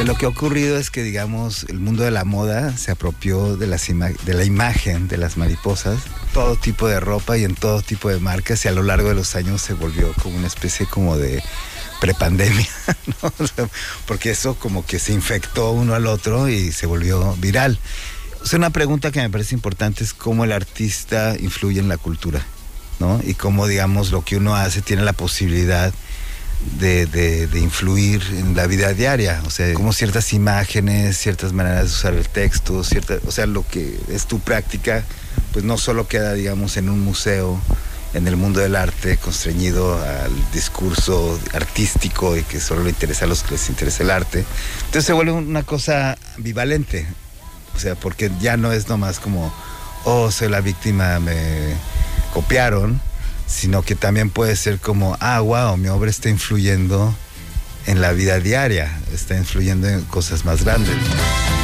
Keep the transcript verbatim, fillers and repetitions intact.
sea, lo que ha ocurrido es que, digamos, el mundo de la moda se apropió de, las ima- de la imagen de las mariposas, todo tipo de ropa y en todo tipo de marcas, y a lo largo de los años se volvió como una especie como de prepandemia, ¿no? O sea, porque eso como que se infectó uno al otro y se volvió viral. O sea, una pregunta que me parece importante es cómo el artista influye en la cultura, ¿no? Y cómo, digamos, lo que uno hace tiene la posibilidad De, de, de influir en la vida diaria, o sea, como ciertas imágenes, ciertas maneras de usar el texto, cierta, o sea, lo que es tu práctica, pues no solo queda, digamos, en un museo, en el mundo del arte, constreñido al discurso artístico y que solo le interesa a los que les interesa el arte. Entonces se vuelve una cosa ambivalente, o sea, porque ya no es nomás como, oh, soy la víctima, me copiaron, sino que también puede ser como, ah, wow, mi obra está influyendo en la vida diaria, está influyendo en cosas más grandes.